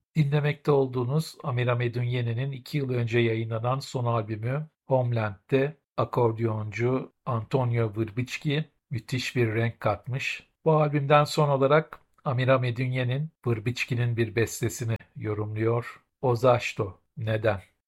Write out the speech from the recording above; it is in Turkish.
Dinlemekte olduğunuz Amira Medunyene'nin 2 yıl önce yayınlanan son albümü Homeland'de akordeoncu Antonio Vrbicki müthiş bir renk katmış. Bu albümden son olarak Amira Medunyenin Vrbicki'nin bir bestesini yorumluyor. O zašto, neden?